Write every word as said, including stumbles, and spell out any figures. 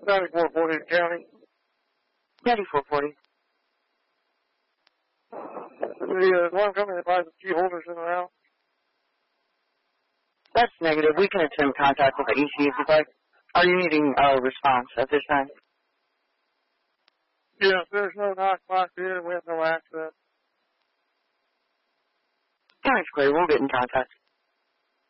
ninety-four forty County. ninety-four forty. The uh, one company that buys the key holders in the house. That's negative. We can attempt contact with the E C if you'd like. Are you needing a response at this time? Yes, there's no knock box here. We have no access. All right, clear. We'll get in contact.